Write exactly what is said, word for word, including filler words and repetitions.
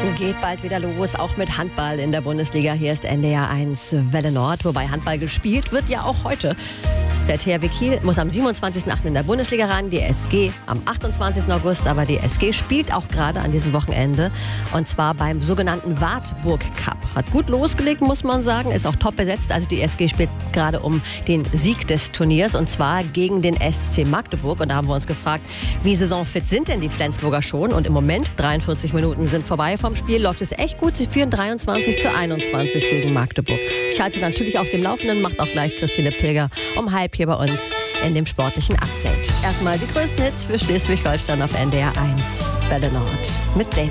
Geht bald wieder los, auch mit Handball in der Bundesliga. Hier ist N D R eins Welle Nord, wobei Handball gespielt wird ja auch heute. Der T H W Kiel muss am siebenundzwanzigsten achten in der Bundesliga ran, die S G am achtundzwanzigsten August. Aber die S G spielt auch gerade an diesem Wochenende und zwar beim sogenannten Wartburg Cup. Hat gut losgelegt, muss man sagen, ist auch top besetzt. Also die S G spielt gerade um den Sieg des Turniers und zwar gegen den S C Magdeburg. Und da haben wir uns gefragt, wie saisonfit sind denn die Flensburger schon? Und im Moment, dreiundvierzig Minuten sind vorbei vom Spiel, läuft es echt gut. Sie führen dreiundzwanzig zu einundzwanzig gegen Magdeburg. Ich halte Sie natürlich auf dem Laufenden, macht auch gleich Christine Pilger um halb hier bei uns in dem sportlichen Update. Erstmal die größten Hits für Schleswig-Holstein auf N D R eins Welle Nord mit David.